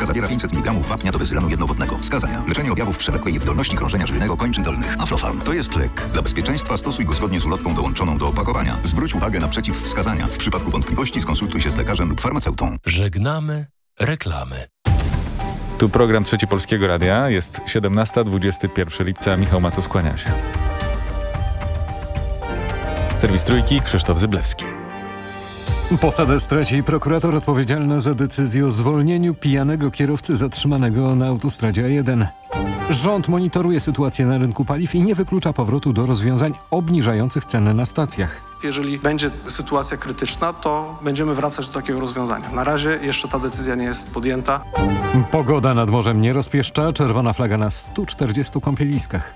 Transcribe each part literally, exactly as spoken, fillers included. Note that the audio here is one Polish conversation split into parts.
Tabletka zawiera pięćset miligramów wapnia do bezylanu jednowodnego. Wskazania: leczenie objawów przewlekłej niewydolności krążenia żylnego kończyn dolnych. Aflofarm. To jest lek. Dla bezpieczeństwa stosuj go zgodnie z ulotką dołączoną do opakowania. Zwróć uwagę na przeciwwskazania. W przypadku wątpliwości skonsultuj się z lekarzem lub farmaceutą. Żegnamy reklamy. Tu program Trzeci Polskiego Radia. Jest siedemnasta, dwudziestego pierwszego lipca. Michał Matus kłania się. Serwis Trójki, Krzysztof Zyblewski. Posadę straci prokurator odpowiedzialny za decyzję o zwolnieniu pijanego kierowcy zatrzymanego na autostradzie A jeden. Rząd monitoruje sytuację na rynku paliw i nie wyklucza powrotu do rozwiązań obniżających ceny na stacjach. Jeżeli będzie sytuacja krytyczna, to będziemy wracać do takiego rozwiązania. Na razie jeszcze ta decyzja nie jest podjęta. Pogoda nad morzem nie rozpieszcza, czerwona flaga na stu czterdziestu kąpieliskach.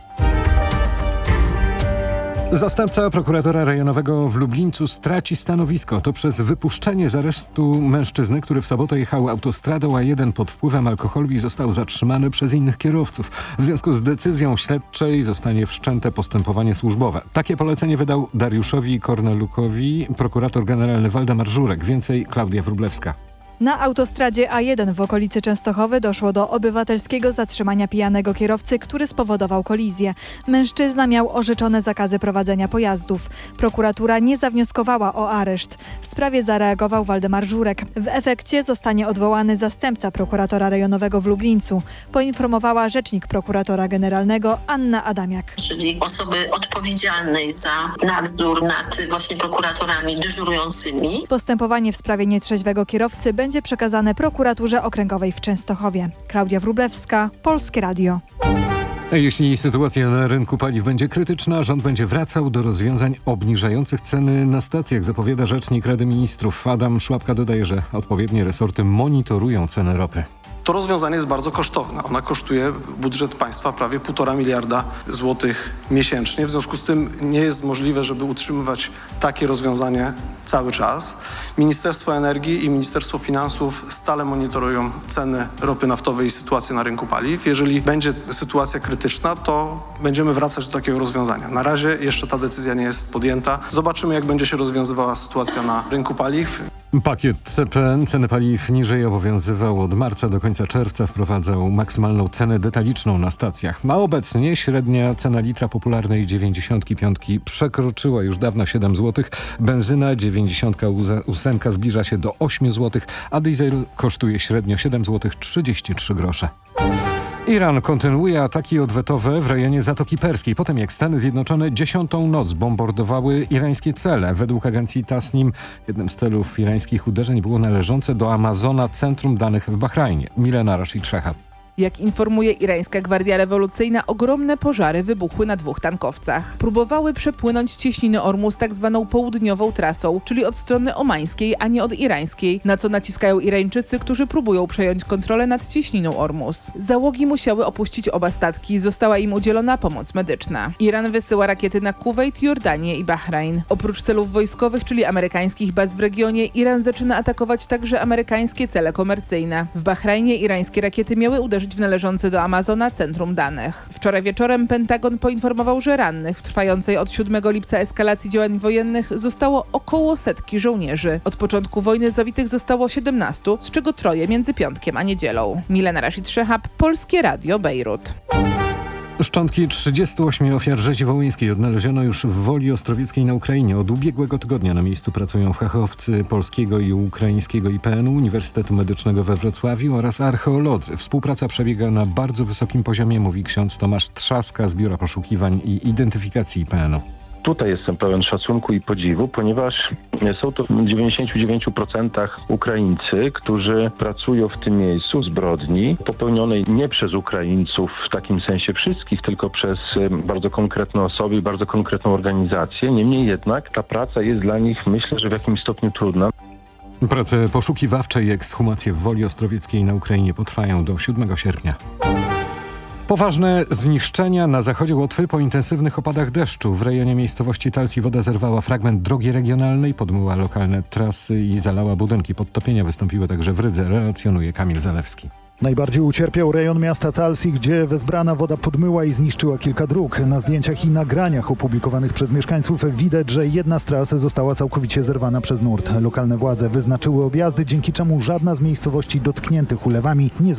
Zastępca prokuratora rejonowego w Lublińcu straci stanowisko. To przez wypuszczenie z aresztu mężczyzny, który w sobotę jechał autostradą A jeden pod wpływem alkoholu i został zatrzymany przez innych kierowców. W związku z decyzją śledczej zostanie wszczęte postępowanie służbowe. Takie polecenie wydał Dariuszowi Kornelukowi prokurator generalny Waldemar Żurek. Więcej Klaudia Wróblewska. Na autostradzie A jeden w okolicy Częstochowy doszło do obywatelskiego zatrzymania pijanego kierowcy, który spowodował kolizję. Mężczyzna miał orzeczone zakazy prowadzenia pojazdów. Prokuratura nie zawnioskowała o areszt. W sprawie zareagował Waldemar Żurek. W efekcie zostanie odwołany zastępca prokuratora rejonowego w Lublińcu, poinformowała rzecznik prokuratora generalnego Anna Adamiak. Czyli osoby odpowiedzialnej za nadzór nad właśnie prokuratorami dyżurującymi. Postępowanie w sprawie nietrzeźwego kierowcy będzie będzie przekazane prokuraturze okręgowej w Częstochowie. Klaudia Wróblewska, Polskie Radio. Jeśli sytuacja na rynku paliw będzie krytyczna, rząd będzie wracał do rozwiązań obniżających ceny na stacjach, zapowiada rzecznik Rady Ministrów. Adam Szłapka dodaje, że odpowiednie resorty monitorują ceny ropy. To rozwiązanie jest bardzo kosztowne. Ona kosztuje budżet państwa prawie półtora miliarda złotych miesięcznie. W związku z tym nie jest możliwe, żeby utrzymywać takie rozwiązanie cały czas. Ministerstwo Energii i Ministerstwo Finansów stale monitorują ceny ropy naftowej i sytuację na rynku paliw. Jeżeli będzie sytuacja krytyczna, to będziemy wracać do takiego rozwiązania. Na razie jeszcze ta decyzja nie jest podjęta. Zobaczymy, jak będzie się rozwiązywała sytuacja na rynku paliw. Pakiet C P N ceny paliw niżej obowiązywał od marca do końca czerwca, wprowadzał maksymalną cenę detaliczną na stacjach. A obecnie średnia cena litra popularnej dziewięćdziesiątki piątki przekroczyła już dawno siedem złotych. Benzyna dziewięćdziesiątka osiem zbliża się do ośmiu złotych, a diesel kosztuje średnio siedem złotych trzydzieści trzy grosze. Iran kontynuuje ataki odwetowe w rejonie Zatoki Perskiej, po tym jak Stany Zjednoczone dziesiątą noc bombardowały irańskie cele. Według agencji Tasnim jednym z celów irańskich uderzeń było należące do Amazona Centrum Danych w Bahrajnie. Milena Rashid Szehab. Jak informuje irańska Gwardia Rewolucyjna, ogromne pożary wybuchły na dwóch tankowcach. Próbowały przepłynąć cieśniny Ormus tak zwaną południową trasą, czyli od strony omańskiej, a nie od irańskiej, na co naciskają Irańczycy, którzy próbują przejąć kontrolę nad cieśniną Ormus. Załogi musiały opuścić oba statki, została im udzielona pomoc medyczna. Iran wysyła rakiety na Kuwejt, Jordanię i Bahrajn. Oprócz celów wojskowych, czyli amerykańskich baz w regionie, Iran zaczyna atakować także amerykańskie cele komercyjne. W Bahrajnie irańskie rakiety miały uderzyć w należące do Amazona Centrum Danych. Wczoraj wieczorem Pentagon poinformował, że rannych w trwającej od siódmego lipca eskalacji działań wojennych zostało około setki żołnierzy. Od początku wojny zabitych zostało siedemnastu, z czego troje między piątkiem a niedzielą. Milena Rashid Szehab, Polskie Radio, Bejrut. Szczątki trzydziestu ośmiu ofiar rzezi wołyńskiej odnaleziono już w Woli Ostrowieckiej na Ukrainie. Od ubiegłego tygodnia na miejscu pracują fachowcy polskiego i ukraińskiego I P N-u, Uniwersytetu Medycznego we Wrocławiu oraz archeolodzy. Współpraca przebiega na bardzo wysokim poziomie, mówi ksiądz Tomasz Trzaska z Biura Poszukiwań i Identyfikacji I P N-u. Tutaj jestem pełen szacunku i podziwu, ponieważ są to w dziewięćdziesięciu dziewięciu procentach Ukraińcy, którzy pracują w tym miejscu zbrodni popełnionej nie przez Ukraińców w takim sensie wszystkich, tylko przez bardzo konkretne osoby i bardzo konkretną organizację. Niemniej jednak ta praca jest dla nich, myślę, że w jakimś stopniu trudna. Prace poszukiwawcze i ekshumacje w Woli Ostrowieckiej na Ukrainie potrwają do siódmego sierpnia. Poważne zniszczenia na zachodzie Łotwy po intensywnych opadach deszczu. W rejonie miejscowości Talsi woda zerwała fragment drogi regionalnej, podmyła lokalne trasy i zalała budynki. Podtopienia wystąpiły także w Rydze, relacjonuje Kamil Zalewski. Najbardziej ucierpiał rejon miasta Talsi, gdzie wezbrana woda podmyła i zniszczyła kilka dróg. Na zdjęciach i nagraniach opublikowanych przez mieszkańców widać, że jedna z tras została całkowicie zerwana przez nurt. Lokalne władze wyznaczyły objazdy, dzięki czemu żadna z miejscowości dotkniętych ulewami nie